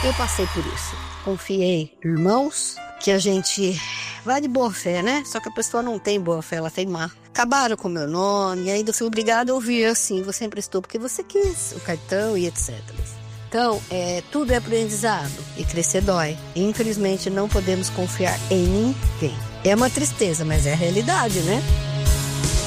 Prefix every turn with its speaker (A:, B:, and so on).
A: Eu passei por isso. Confiei em irmãos, que a gente vai de boa fé, né? Só que a pessoa não tem boa fé, ela tem má. Acabaram com o meu nome, e ainda fui obrigada a ouvir assim, você emprestou porque você quis, o cartão e etc. Então, tudo é aprendizado e crescer dói. Infelizmente, não podemos confiar em ninguém. É uma tristeza, mas é a realidade, né?